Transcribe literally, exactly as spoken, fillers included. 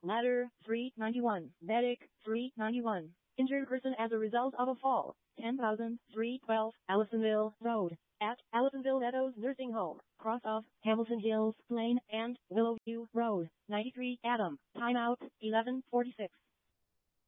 Ladder, three ninety-one. Medic, three ninety-one. Injured person as a result of a fall, ten thousand three hundred twelve. Allisonville Road. At Allisonville Meadows Nursing Home, cross of Hamilton Hills Lane and Willowview Road. ninety-three Adam. Timeout, eleven forty-six.